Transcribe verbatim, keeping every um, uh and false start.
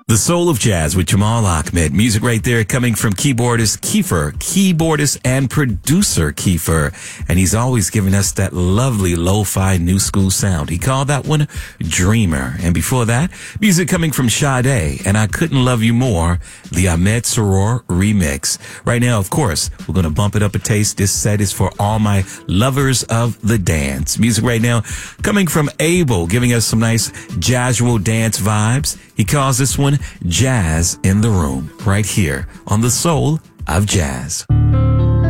The Soul of Jazz with Jamal Ahmed. Music right there coming from keyboardist Kiefer, keyboardist and producer Kiefer. And he's always giving us that lovely lo-fi new school sound. He called that one Dreamer. And before that, music coming from Sade and I Couldn't Love You More, the Ahmed Saror remix. Right now, of course, we're going to bump it up a taste. This set is for all my lovers of the dance. Music right now coming from Abel, giving us some nice jazzual dance vibes. He calls this one Jazz in the Room, right here on The Soul of Jazz.